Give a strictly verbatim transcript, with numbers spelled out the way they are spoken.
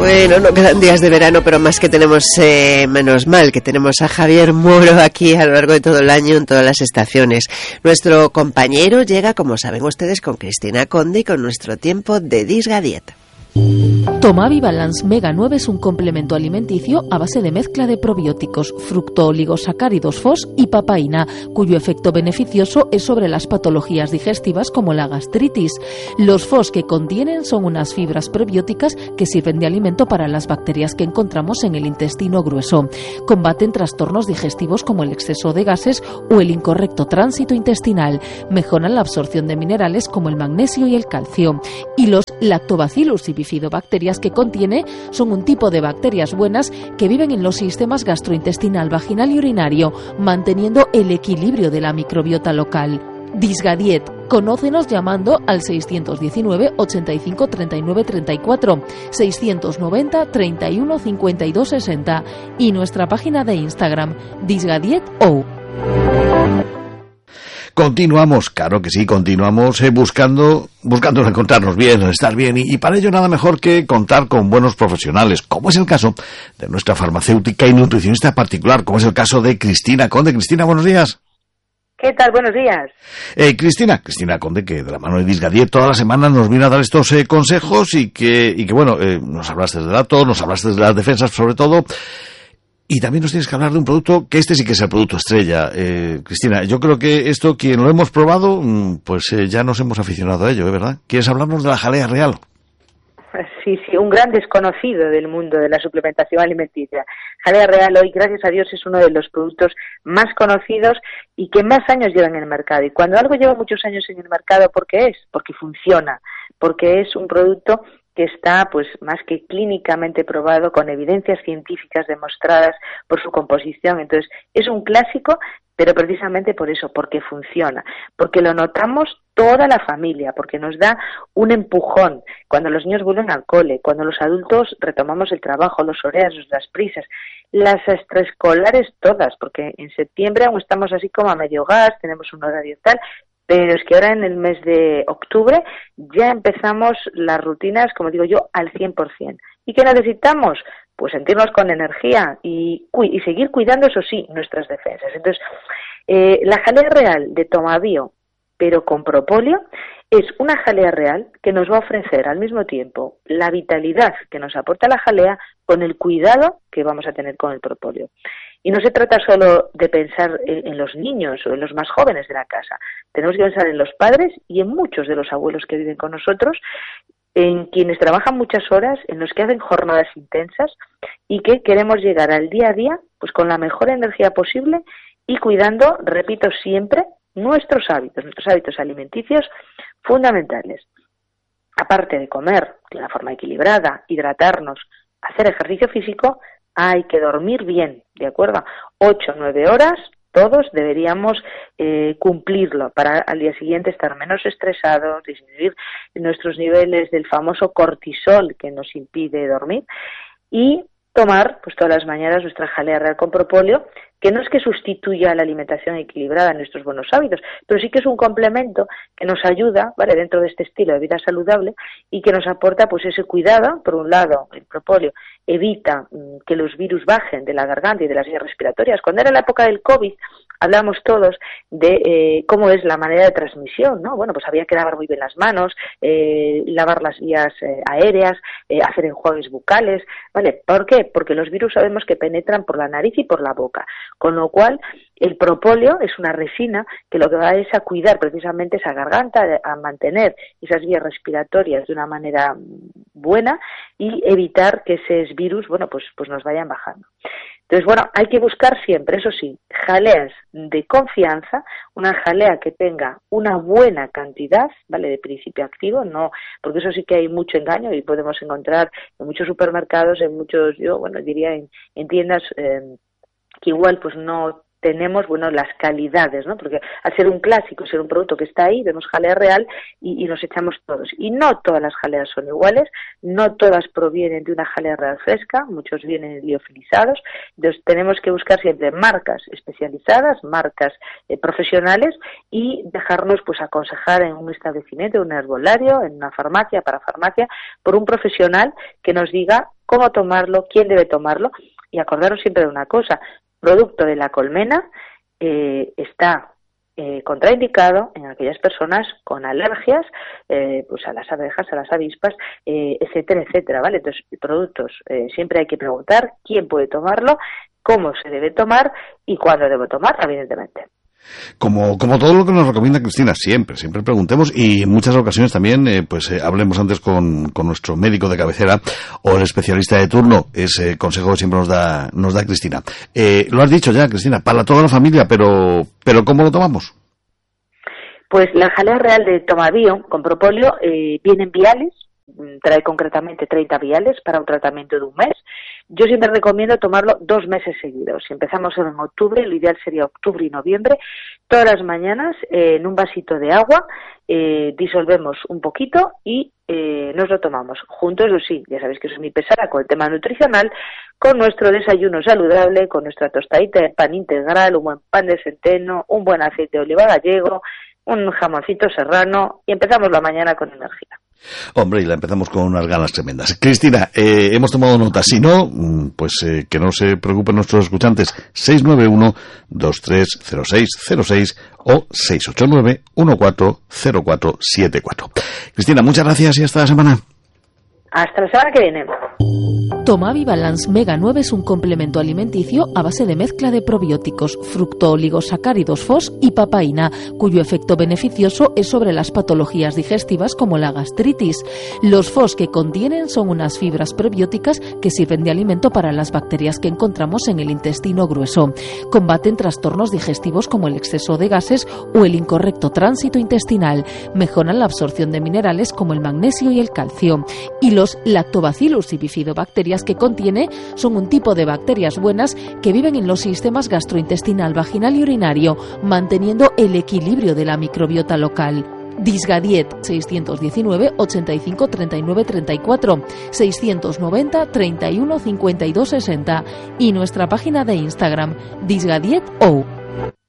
Bueno, no quedan días de verano, pero más que tenemos, eh, menos mal, que tenemos a Javier Moro aquí a lo largo de todo el año, en todas las estaciones. Nuestro compañero llega, como saben ustedes, con Cristina Conde y con nuestro tiempo de Disga Dieta. Tomavi Balance Mega nueve es un complemento alimenticio a base de mezcla de probióticos, fructooligosacáridos F O S y papaína, cuyo efecto beneficioso es sobre las patologías digestivas como la gastritis. Los F O S que contienen son unas fibras prebióticas que sirven de alimento para las bacterias que encontramos en el intestino grueso. Combaten trastornos digestivos como el exceso de gases o el incorrecto tránsito intestinal. Mejoran la absorción de minerales como el magnesio y el calcio. Y los lactobacillus y bifidobacterias que contiene son un tipo de bacterias buenas que viven en los sistemas gastrointestinal, vaginal y urinario, manteniendo el equilibrio de la microbiota local. Disgadiet. Conócenos llamando al seiscientos diecinueve, ochenta y cinco, treinta y nueve, treinta y cuatro, seiscientos noventa, treinta y uno, cincuenta y dos, sesenta y nuestra página de Instagram, disgadiet.o. Continuamos, claro que sí, continuamos eh, buscando, buscando encontrarnos bien, estar bien, y, y para ello nada mejor que contar con buenos profesionales, como es el caso de nuestra farmacéutica y nutricionista particular, como es el caso de Cristina Conde. Cristina, buenos días. ¿Qué tal? Buenos días. Eh, Cristina, Cristina Conde, que de la mano de Disgadiet toda la semana nos viene a dar estos eh, consejos y que, y que bueno, eh, nos hablaste de datos, nos hablaste de las defensas sobre todo. Y también nos tienes que hablar de un producto, que este sí que es el producto estrella. Eh, Cristina, yo creo que esto, quien lo hemos probado, pues eh, ya nos hemos aficionado a ello, ¿eh? ¿Verdad? ¿Quieres hablarnos de la jalea real? Sí, sí, un gran desconocido del mundo de la suplementación alimenticia. Jalea real hoy, gracias a Dios, es uno de los productos más conocidos y que más años llevan en el mercado. Y cuando algo lleva muchos años en el mercado, ¿por qué es? Porque funciona, porque es un producto que está pues más que clínicamente probado, con evidencias científicas demostradas por su composición. Entonces, es un clásico, pero precisamente por eso, porque funciona, porque lo notamos toda la familia, porque nos da un empujón cuando los niños vuelven al cole, cuando los adultos retomamos el trabajo, los horarios, las prisas, las extraescolares todas, porque en septiembre aún estamos así como a medio gas, tenemos un horario tal, pero es que ahora en el mes de octubre ya empezamos las rutinas, como digo yo, al cien por ciento. ¿Y qué necesitamos? Pues sentirnos con energía y, y seguir cuidando, eso sí, nuestras defensas. Entonces, eh, la jalea real de Tomabio, pero con propóleo, es una jalea real que nos va a ofrecer al mismo tiempo la vitalidad que nos aporta la jalea con el cuidado que vamos a tener con el propóleo. Y no se trata solo de pensar en los niños o en los más jóvenes de la casa. Tenemos que pensar en los padres y en muchos de los abuelos que viven con nosotros, en quienes trabajan muchas horas, en los que hacen jornadas intensas y que queremos llegar al día a día pues con la mejor energía posible y cuidando, repito siempre, nuestros hábitos, nuestros hábitos alimenticios fundamentales. Aparte de comer de una forma equilibrada, hidratarnos, hacer ejercicio físico, hay que dormir bien, ¿de acuerdo? Ocho, nueve horas, todos deberíamos eh, cumplirlo para al día siguiente estar menos estresados, disminuir nuestros niveles del famoso cortisol que nos impide dormir y tomar pues todas las mañanas nuestra jalea real con propóleo, que no es que sustituya la alimentación equilibrada en nuestros buenos hábitos, pero sí que es un complemento que nos ayuda, ¿vale?, dentro de este estilo de vida saludable y que nos aporta pues ese cuidado. Por un lado, el propóleo evita mmm, que los virus bajen de la garganta y de las vías respiratorias. Cuando era la época del COVID, hablamos todos de eh, cómo es la manera de transmisión, ¿no? Bueno, pues había que lavar muy bien las manos, eh, lavar las vías eh, aéreas, eh, hacer enjuagues bucales, ¿vale? ¿Por qué? Porque los virus sabemos que penetran por la nariz y por la boca, con lo cual el propóleo es una resina que lo que va es a cuidar precisamente esa garganta, a mantener esas vías respiratorias de una manera buena y evitar que esos virus, bueno, pues, pues nos vayan bajando. Entonces, bueno, hay que buscar siempre, eso sí, jaleas de confianza, una jalea que tenga una buena cantidad, ¿vale?, de principio activo, no, porque eso sí que hay mucho engaño y podemos encontrar en muchos supermercados, en muchos, yo, bueno, diría en, en tiendas eh, que igual pues no tenemos, bueno, las calidades, ¿no? Porque al ser un clásico, ser un producto que está ahí, vemos jalea real y, y nos echamos todos. Y no todas las jaleas son iguales, no todas provienen de una jalea real fresca, muchos vienen liofilizados. Entonces tenemos que buscar siempre marcas especializadas, marcas eh, profesionales y dejarnos pues aconsejar en un establecimiento, en un herbolario, en una farmacia, para farmacia, por un profesional que nos diga cómo tomarlo, quién debe tomarlo, y acordaros siempre de una cosa: producto de la colmena eh, está eh, contraindicado en aquellas personas con alergias, eh, pues a las abejas, a las avispas, eh, etcétera, etcétera, ¿vale? Entonces, productos, eh, siempre hay que preguntar quién puede tomarlo, cómo se debe tomar y cuándo debo tomar, evidentemente. Como, como todo lo que nos recomienda Cristina, siempre, siempre preguntemos, y en muchas ocasiones también, eh, pues eh, hablemos antes con, con nuestro médico de cabecera o el especialista de turno, ese consejo que siempre nos da, nos da Cristina. Eh, lo has dicho ya, Cristina, para toda la familia, pero, pero ¿cómo lo tomamos? Pues la jalea real de Tomabio con propóleo eh, viene en viales, trae concretamente treinta viales para un tratamiento de un mes. Yo siempre recomiendo tomarlo dos meses seguidos. Si empezamos en octubre, lo ideal sería octubre y noviembre. Todas las mañanas, eh, en un vasito de agua, eh, disolvemos un poquito y eh, nos lo tomamos. Juntos, eso sí, ya sabéis que soy muy pesada con el tema nutricional, con nuestro desayuno saludable, con nuestra tostadita de pan integral, un buen pan de centeno, un buen aceite de oliva gallego, un jamoncito serrano, y empezamos la mañana con energía. Hombre, y la empezamos con unas ganas tremendas. Cristina, eh, hemos tomado nota. Si no, pues eh, que no se preocupen nuestros escuchantes. seis nueve uno, dos tres cero seis cero seis o seis ocho nueve, uno cuatro cero cuatro siete cuatro. Cristina, muchas gracias y hasta la semana. Hasta la semana que viene. Tomavi Balance Mega nueve es un complemento alimenticio a base de mezcla de probióticos, fructooligosacáridos F O S y papaína, cuyo efecto beneficioso es sobre las patologías digestivas como la gastritis. Los F O S que contienen son unas fibras prebióticas que sirven de alimento para las bacterias que encontramos en el intestino grueso. Combaten trastornos digestivos como el exceso de gases o el incorrecto tránsito intestinal. Mejoran la absorción de minerales como el magnesio y el calcio. Y los lactobacillus y bifidobacterias que contiene son un tipo de bacterias buenas que viven en los sistemas gastrointestinal, vaginal y urinario, manteniendo el equilibrio de la microbiota local. Disgadiet seiscientos diecinueve, ochenta y cinco, treinta y nueve, treinta y cuatro, seiscientos noventa, treinta y uno, cincuenta y dos, sesenta y nuestra página de Instagram, Disgadiet O.